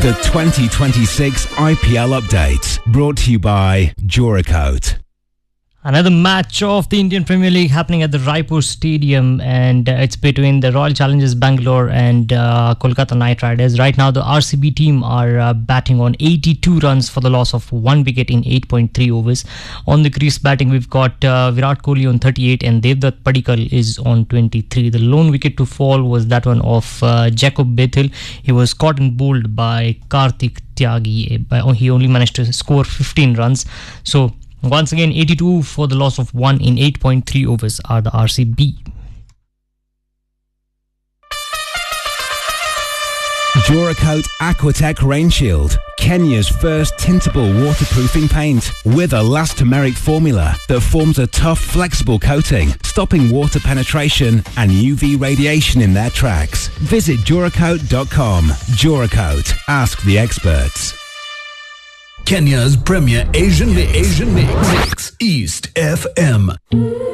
The 2026 IPL update, brought to you by Joracoat. Another match of the Indian Premier League happening at the Raipur Stadium, and it's between the Royal Challengers Bangalore and Kolkata Knight Riders. Right now, the RCB team are batting on 82 runs for the loss of 1 wicket in 8.3 overs. On the crease batting, we've got Virat Kohli on 38 and Devdutt Padikkal is on 23. The lone wicket to fall was that one of Jacob Bethel. He was caught and bowled by Karthik Tyagi. He only managed to score 15 runs. So, once again, 82 for the loss of 1 in 8.3 overs are the RCB. Joracoat Aquatech Rain Shield, Kenya's first tintable waterproofing paint with a elastomeric formula that forms a tough, flexible coating, stopping water penetration and UV radiation in their tracks. Visit Joracoat.com. Joracoat, ask the experts. Kenya's premier Asian mix, East FM.